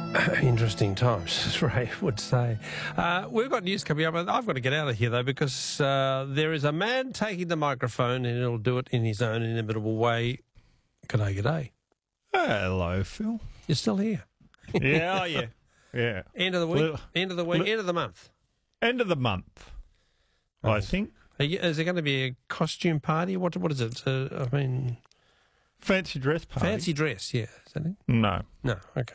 Interesting times, as Ray would say. We've got news coming up. I've got to get out of here, though, because there is a man taking the microphone, and he'll do it in his own inimitable way. G'day, g'day. Hello, Phil. You're still here. Yeah, yeah. End of the week, end of the week, end of the month. End of the month, I think. Is there going to be a costume party? What is it? Fancy dress party. Fancy dress, yeah. Is that it? No. No, okay.